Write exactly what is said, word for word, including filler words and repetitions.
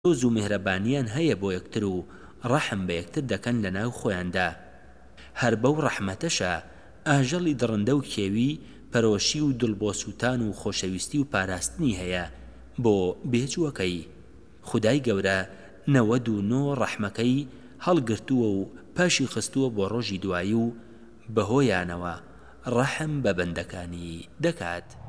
دۆز و میهرەبانیان هەیە بۆ یەکتر و ڕەحم بە یەکتر دەکەن لە ناو خۆیاندا. هەر بەو ڕەحمەتەشە ئاژەڵی دڕندە و کێوی پەرۆشی و دڵبۆسووتان و خۆشەویستی و پاراستنی هەیە بۆ بێجووەکەی. خودای گەورە نەوەد و نۆ ڕەحمەکەی هەڵگرتووە و پاشی خستووە بۆ ڕۆژی دوایی و بەهۆیانەوە ڕەحم بە بەندەکانی دەکات.